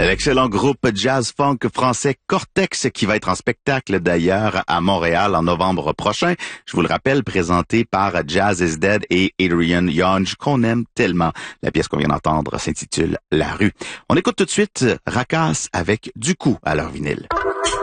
L'excellent groupe jazz-funk français Cortex qui va être en spectacle d'ailleurs à Montréal en novembre prochain. Je vous le rappelle, présenté par Jazz is Dead et Adrian Young qu'on aime tellement. La pièce qu'on vient d'entendre s'intitule La rue. On écoute tout de suite Racasse avec Du coup à leur vinyle.